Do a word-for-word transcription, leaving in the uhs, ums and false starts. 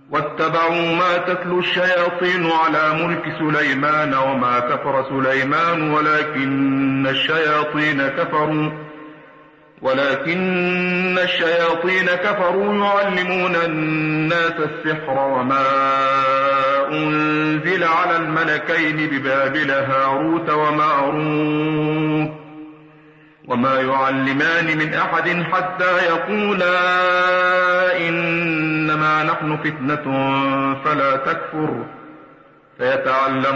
واتبعوا ما تتلو الشياطين على ملك سليمان وما كفر سليمان ولكن الشياطين كفروا ولكن الشياطين كفروا يعلمون الناس السحر وما أنزل على الملكين ببابل هاروت وماروت وما يعلمان من أحد حتى يقولا إنما نحن فتنة فلا تكفر فيتعلم